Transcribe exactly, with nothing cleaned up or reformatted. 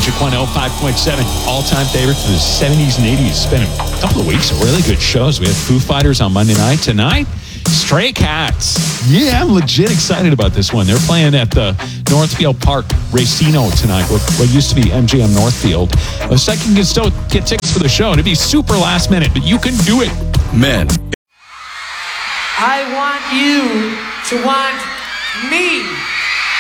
Magic one oh five point seven. All-time favorites of the seventies and eighties. It's been a couple of weeks of really good shows. We had Foo Fighters on Monday night. Tonight, Stray Cats. Yeah, I'm legit excited about this one. They're playing at the Northfield Park Racino tonight, what, what used to be M G M Northfield. The second, you can still get tickets for the show. It'd be super last minute, but you can do it. Men. I want you to want me.